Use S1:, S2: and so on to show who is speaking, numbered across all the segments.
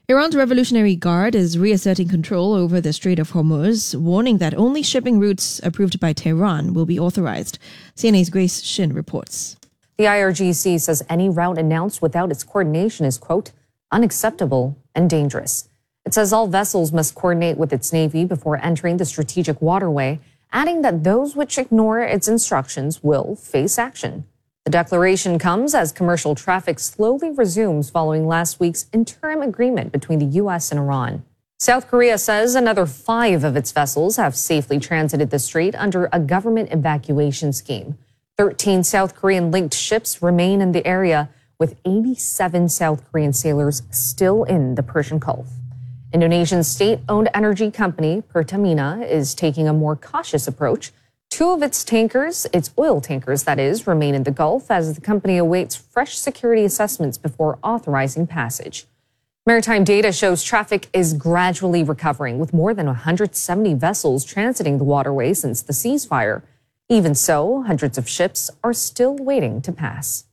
S1: Iran's Revolutionary Guard is reasserting control over the Strait of Hormuz, warning that only shipping routes approved by Tehran will be authorized. CNA's Grace Shin reports.
S2: The IRGC says any route announced without its coordination is, quote, unacceptable and dangerous. It says all vessels must coordinate with its Navy before entering the strategic waterway, adding that those which ignore its instructions will face action. The declaration comes as commercial traffic slowly resumes following last week's interim agreement between the U.S. and Iran. South Korea says another 5 of its vessels have safely transited the strait under a government evacuation scheme. 13 South Korean-linked ships remain in the area, with 87 South Korean sailors still in the Persian Gulf. Indonesian state-owned energy company Pertamina is taking a more cautious approach. 2 of its tankers, its oil tankers that is, remain in the Gulf as the company awaits fresh security assessments before authorizing passage. Maritime data shows traffic is gradually recovering, with more than 170 vessels transiting the waterway since the ceasefire. Even so, hundreds of ships are still waiting to pass.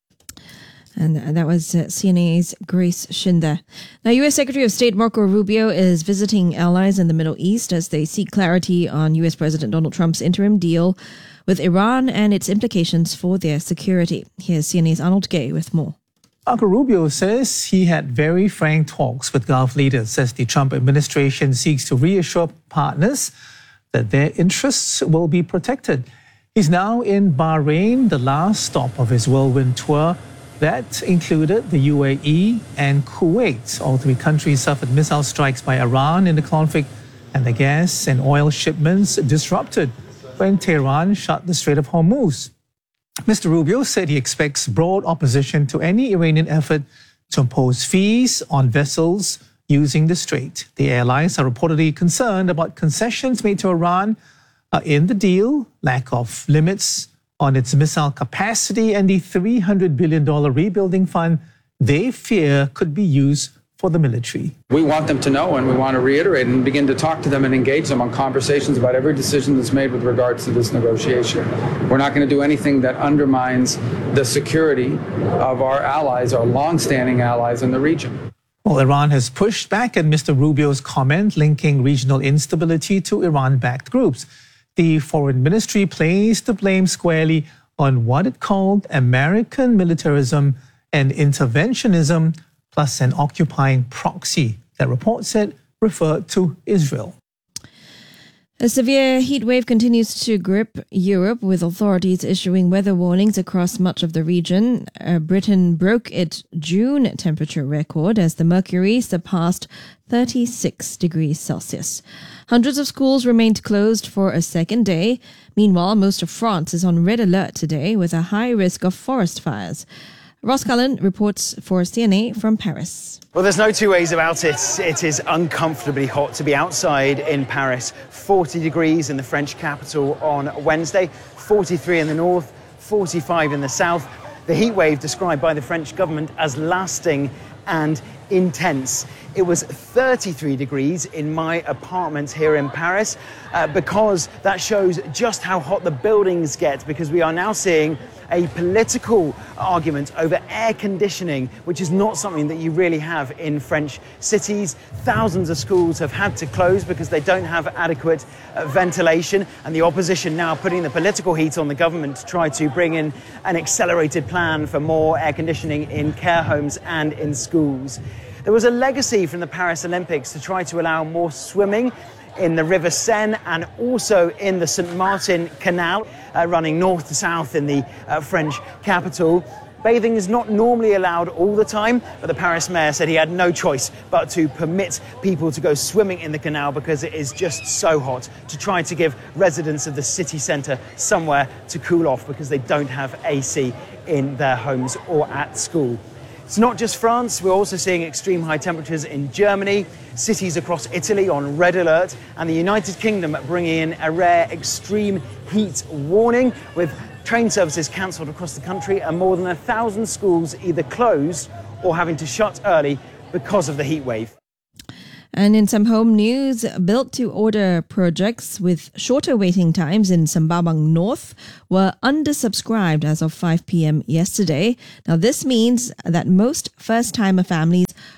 S1: And that was CNA's Grace Shin there. Now, U.S. Secretary of State Marco Rubio is visiting allies in the Middle East as they seek clarity on U.S. President Donald Trump's interim deal with Iran and its implications for their security. Here's CNA's Arnold Gay with more.
S3: Marco Rubio says he had very frank talks with Gulf leaders as the Trump administration seeks to reassure partners that their interests will be protected. He's now in Bahrain, the last stop of his whirlwind tour. That included the UAE and Kuwait. All 3 countries suffered missile strikes by Iran in the conflict, and the gas and oil shipments disrupted when Tehran shut the Strait of Hormuz. Mr. Rubio said he expects broad opposition to any Iranian effort to impose fees on vessels using the strait. The allies are reportedly concerned about concessions made to Iran in the deal, lack of limits on its missile capacity, and the $300 billion rebuilding fund they fear could be used for the military.
S4: We want them to know, and we want to reiterate and begin to talk to them and engage them on conversations about every decision that's made with regards to this negotiation. We're not going to do anything that undermines the security of our allies, our long-standing allies in the region.
S3: Well, Iran has pushed back at Mr. Rubio's comment linking regional instability to Iran-backed groups. The foreign ministry placed the blame squarely on what it called American militarism and interventionism, plus an occupying proxy that reports said referred to Israel.
S1: A severe heat wave continues to grip Europe, with authorities issuing weather warnings across much of the region. Britain broke its June temperature record as the mercury surpassed 36 degrees Celsius. Hundreds of schools remained closed for a second day. Meanwhile, most of France is on red alert today with a high risk of forest fires. Ross Cullen reports for CNA from Paris.
S5: Well, there's no 2 ways about it. It is uncomfortably hot to be outside in Paris. 40 degrees in the French capital on Wednesday, 43 in the north, 45 in the south. The heat wave described by the French government as lasting and intense. It was 33 degrees in my apartment here in Paris because that shows just how hot the buildings get, because we are now seeing a political argument over air conditioning, which is not something that you really have in French cities. Thousands of schools have had to close because they don't have adequate ventilation, and the opposition now putting the political heat on the government to try to bring in an accelerated plan for more air conditioning in care homes and in schools. There was a legacy from the Paris Olympics to try to allow more swimming in the River Seine and also in the St. Martin Canal, running north to south in the French capital. Bathing is not normally allowed all the time, but the Paris mayor said he had no choice but to permit people to go swimming in the canal because it is just so hot, to try to give residents of the city centre somewhere to cool off because they don't have AC in their homes or at school. It's not just France, we're also seeing extreme high temperatures in Germany, cities across Italy on red alert, and the United Kingdom bringing in a rare extreme heat warning, with train services cancelled across the country and more than 1,000 schools either closed or having to shut early because of the heat wave.
S1: And in some home news, built-to-order projects with shorter waiting times in Sembawang North were undersubscribed as of 5 p.m. yesterday. Now, this means that most first-timer families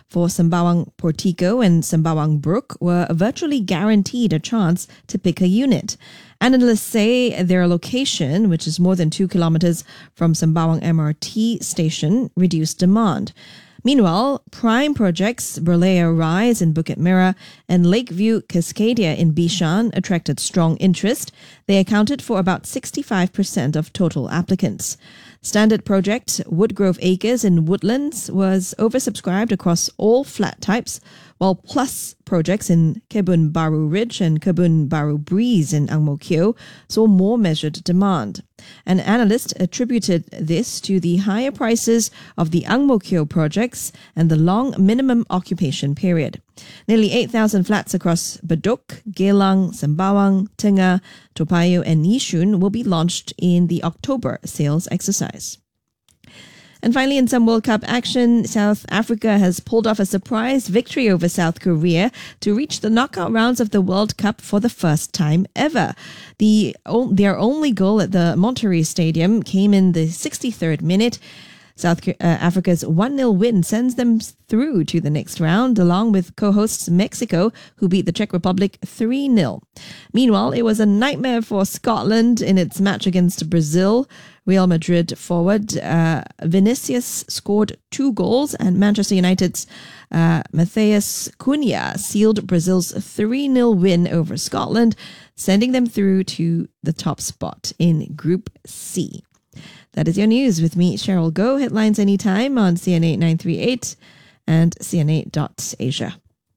S1: for Sembawang Portico and Sembawang Brook were virtually guaranteed a chance to pick a unit. Analysts say their location, which is more than 2 kilometers from Sembawang MRT station, reduced demand. Meanwhile, prime projects Berlayer Rise in Bukit Merah and Lakeview Cascadia in Bishan attracted strong interest. They accounted for about 65% of total applicants. Standard project Woodgrove Acres in Woodlands was oversubscribed across all flat types, while plus projects in Kebun Baru Ridge and Kebun Baru Breeze in Ang Mo Kio saw more measured demand. An analyst attributed this to the higher prices of the Ang Mo Kio projects and the long minimum occupation period. Nearly 8,000 flats across Bedok, Geylang, Sembawang, Tengah, Toa Payoh and Yishun will be launched in the October sales exercise. And finally, in some World Cup action, South Africa has pulled off a surprise victory over South Korea to reach the knockout rounds of the World Cup for the first time ever. Their only goal at the Monterrey Stadium came in the 63rd minute. South Africa's 1-0 win sends them through to the next round, along with co-hosts Mexico, who beat the Czech Republic 3-0. Meanwhile, it was a nightmare for Scotland in its match against Brazil. Real Madrid forward Vinicius scored 2 goals, and Manchester United's Matheus Cunha sealed Brazil's 3-0 win over Scotland, sending them through to the top spot in Group C. That is your news with me, Cheryl Goh. Headlines anytime on CNA 938 and CNA.Asia.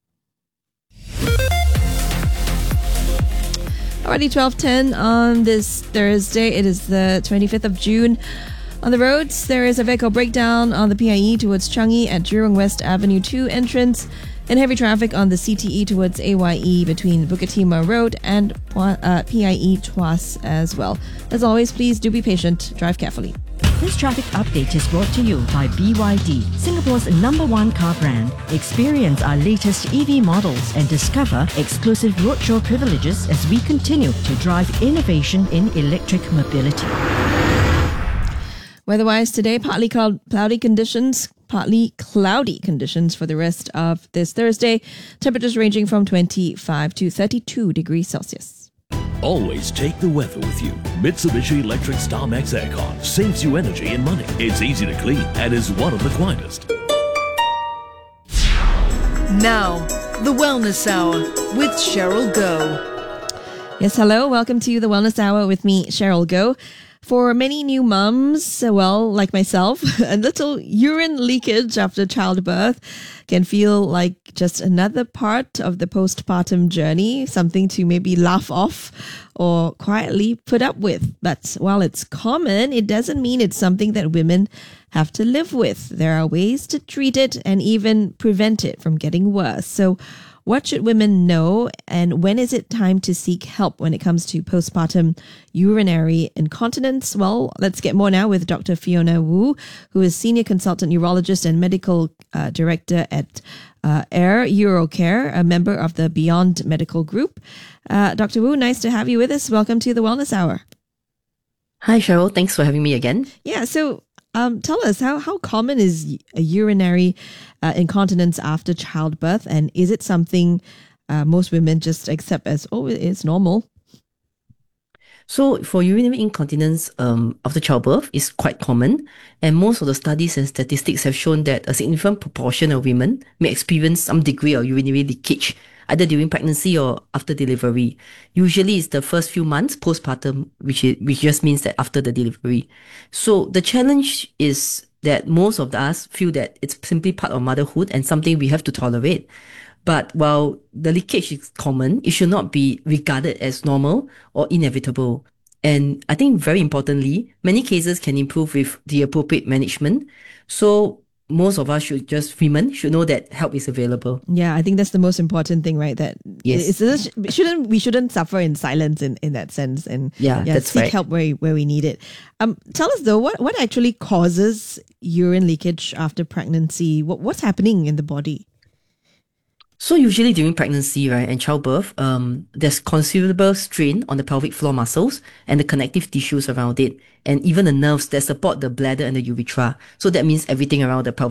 S1: Alrighty, 12:10 on this Thursday. It is the 25th of June. On the roads, there is a vehicle breakdown on the PIE towards Changi at Jurong West Avenue 2 entrance, and heavy traffic on the CTE towards AYE between Bukit Timah Road and PIE Tuas as well. As always, please do be patient. Drive carefully.
S6: This traffic update is brought to you by BYD, Singapore's #1 car brand. Experience our latest EV models and discover exclusive roadshow privileges as we continue to drive innovation in electric mobility.
S1: Weather-wise today, partly cloudy conditions for the rest of this Thursday. Temperatures ranging from 25 to 32 degrees Celsius.
S7: Always take the weather with you. Mitsubishi Electric Star Max Aircon saves you energy and money. It's easy to clean and is one of the quietest.
S8: Now, the Wellness Hour with Cheryl Goh.
S1: Yes, hello. Welcome to the Wellness Hour with me, Cheryl Goh. For many new mums, well, like myself, a little urine leakage after childbirth can feel like just another part of the postpartum journey, something to maybe laugh off or quietly put up with. But while it's common, it doesn't mean it's something that women have to live with. There are ways to treat it and even prevent it from getting worse. So what should women know, and when is it time to seek help when it comes to postpartum urinary incontinence? Well, let's get more now with Dr. Fiona Wu, who is Senior Consultant Urologist and Medical Director at Air Urocare, a member of the Beyond Medical Group. Dr. Wu, nice to have you with us. Welcome to the Wellness Hour.
S9: Hi, Cheryl. Thanks for having me again.
S1: Yeah, so tell us, how common is a urinary incontinence after childbirth, and is it something most women just accept as, oh, it's normal?
S9: So for urinary incontinence after childbirth is quite common, and most of the studies and statistics have shown that a significant proportion of women may experience some degree of urinary leakage, either during pregnancy or after delivery. Usually it's the first few months postpartum, which just means that after the delivery. So the challenge is that most of us feel that it's simply part of motherhood and something we have to tolerate. But while the leakage is common, it should not be regarded as normal or inevitable. And I think very importantly, many cases can improve with the appropriate management. So most of us women should know that help is available.
S1: Yeah, I think that's the most important thing, right? That
S9: yes,
S1: we shouldn't suffer in silence in that sense, and
S9: that's
S1: seek
S9: right.
S1: help where we need it. Tell us though, what actually causes urine leakage after pregnancy? What's happening in the body?
S9: So usually during pregnancy, right, and childbirth, there's considerable strain on the pelvic floor muscles and the connective tissues around it, and even the nerves that support the bladder and the urethra. So that means everything around the pelvic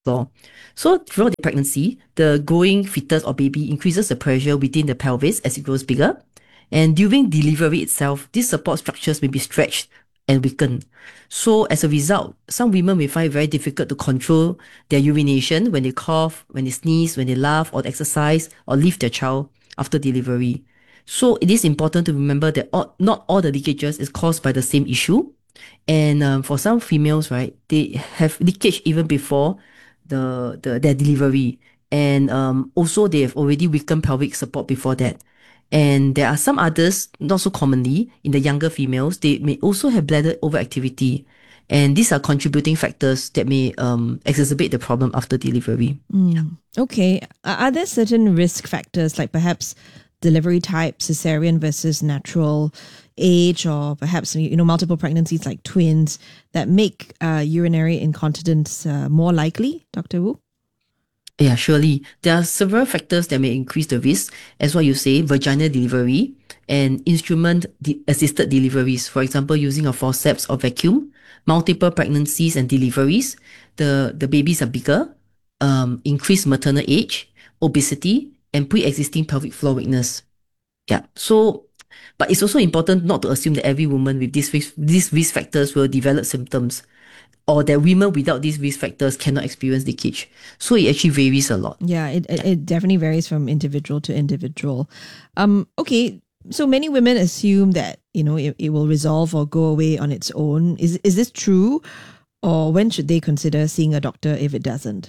S9: floor. So throughout the pregnancy, the growing fetus or baby increases the pressure within the pelvis as it grows bigger. And during delivery itself, these support structures may be stretched and weakened. So as a result, some women may find it very difficult to control their urination when they cough, when they sneeze, when they laugh or exercise or leave their child after delivery. So it is important to remember that not all the leakages is caused by the same issue. And for some females, right, they have leakage even before their delivery. And also they have already weakened pelvic support before that. And there are some others, not so commonly, in the younger females, they may also have bladder overactivity. And these are contributing factors that may exacerbate the problem after delivery.
S1: Okay. Are there certain risk factors, like perhaps delivery type, cesarean versus natural, age, or perhaps multiple pregnancies like twins, that make urinary incontinence more likely, Dr. Wu?
S9: Yeah, surely. There are several factors that may increase the risk, as what you say, vaginal delivery and instrument-assisted deliveries. For example, using a forceps or vacuum, multiple pregnancies and deliveries. The babies are bigger, increased maternal age, obesity, and pre-existing pelvic floor weakness. Yeah. So, but it's also important not to assume that every woman with these risk factors will develop symptoms, or that women without these risk factors cannot experience leakage. So it actually varies a lot.
S1: Yeah, it definitely varies from individual to individual. Okay, so many women assume that, it will resolve or go away on its own. Is this true? Or when should they consider seeing a doctor if it doesn't?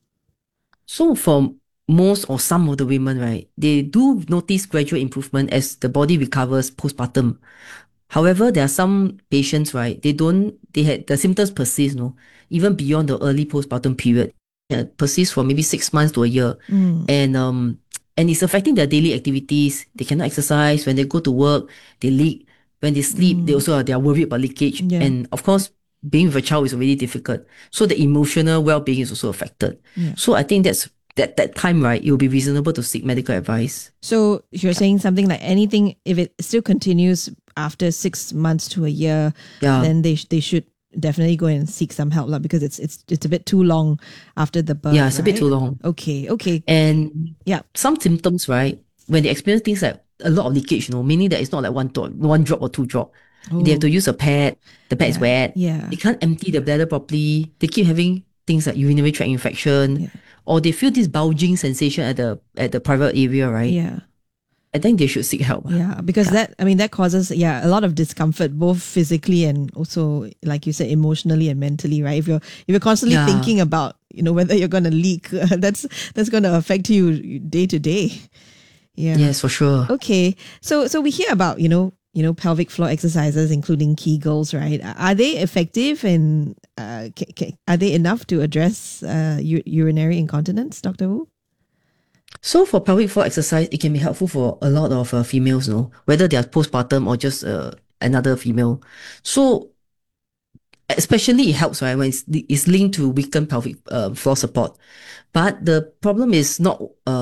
S9: So for most or some of the women, right, they do notice gradual improvement as the body recovers postpartum. However, there are some patients, right, the symptoms persist, even beyond the early postpartum period. Persist for maybe 6 months to a year. And it's affecting their daily activities. They cannot exercise. When they go to work, they leak. When they sleep, they are worried about leakage.
S1: Yeah.
S9: And of course, being with a child is already difficult. So the emotional well-being is also affected.
S1: Yeah.
S9: So I think that's that time, right, it will be reasonable to seek medical advice.
S1: So you're saying something like anything, if it still continues after 6 months to a year, then they should definitely go and seek some help, because it's a bit too long after the birth.
S9: Yeah, it's a bit too long.
S1: Okay.
S9: And some symptoms, right, when they experience things like a lot of leakage, meaning that it's not like one drop or two drop. They have to use a pad. The pad is wet.
S1: Yeah.
S9: They can't empty the bladder properly. They keep having things like urinary tract infection, or they feel this bulging sensation at the private area, right?
S1: Yeah.
S9: I think they should seek help.
S1: Yeah, because that causes a lot of discomfort, both physically and also, like you said, emotionally and mentally, right? If you're constantly thinking about whether you're going to leak, that's going to affect you day to day. Yeah.
S9: Yes, for sure.
S1: Okay, so we hear about pelvic floor exercises, including Kegels, right? Are they effective, and are they enough to address urinary incontinence, Dr. Wu?
S9: So for pelvic floor exercise, it can be helpful for a lot of females, whether they are postpartum or just another female. So especially it helps, right, when it's linked to weakened pelvic floor support. But the problem is not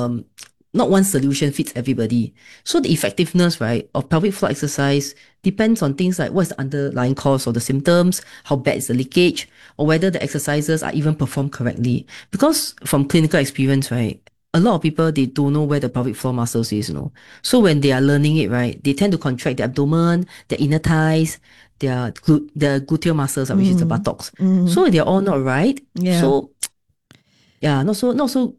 S9: one solution fits everybody. So the effectiveness, right, of pelvic floor exercise depends on things like what's the underlying cause of the symptoms, how bad is the leakage, or whether the exercises are even performed correctly. Because from clinical experience, right, a lot of people, they don't know where the pelvic floor muscles is, So when they are learning it, right, they tend to contract their abdomen, their inner thighs, their gluteal muscles, which is the buttocks. So they're all not right.
S1: Yeah.
S9: So not so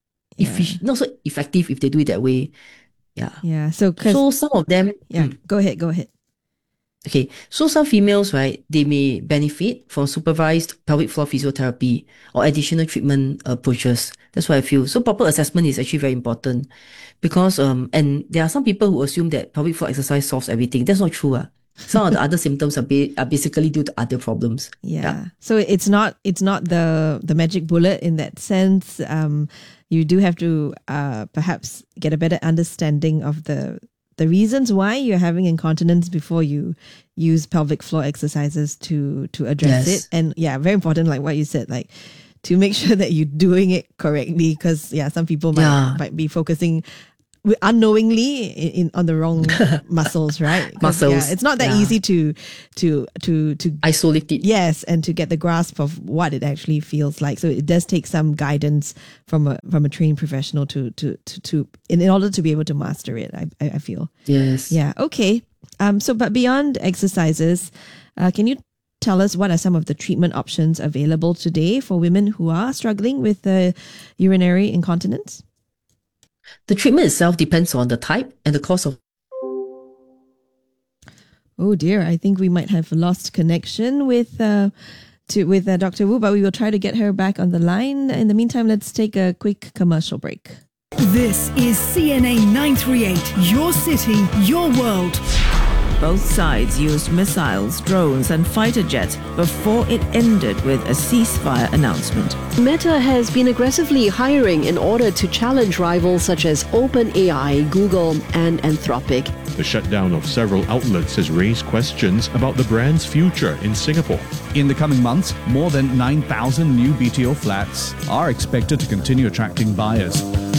S9: effective if they do it that way. Yeah.
S1: Yeah. So
S9: some of them.
S1: Go ahead.
S9: Okay, so some females, right, they may benefit from supervised pelvic floor physiotherapy or additional treatment approaches. That's what I feel. So proper assessment is actually very important, because and there are some people who assume that pelvic floor exercise solves everything. That's not true. Some of the other symptoms are basically due to other problems.
S1: Yeah. So it's not the magic bullet in that sense. You do have to perhaps get a better understanding of the reasons why you're having incontinence before you use pelvic floor exercises to address it. And very important, like what you said, like to make sure that you're doing it correctly, because some people might be focusing unknowingly on the wrong muscles, right?
S9: Muscles.
S1: Yeah, it's not that easy to
S9: isolate it.
S1: Yes, and to get the grasp of what it actually feels like. So it does take some guidance from a trained professional to in order to be able to master it. I feel.
S9: Yes.
S1: Yeah. Okay. But beyond exercises, can you tell us what are some of the treatment options available today for women who are struggling with urinary incontinence?
S9: The treatment itself depends on the type and the cause of.
S1: Oh dear, I think we might have lost connection with Dr. Wu, but we will try to get her back on the line. In the meantime, let's take a quick commercial break.
S8: This is CNA 938, your city, your world.
S10: Both sides used missiles, drones, and fighter jets before it ended with a ceasefire announcement.
S11: Meta has been aggressively hiring in order to challenge rivals such as OpenAI, Google, and Anthropic.
S12: The shutdown of several outlets has raised questions about the brand's future in Singapore.
S13: In the coming months, more than 9,000 new BTO flats are expected to continue attracting buyers.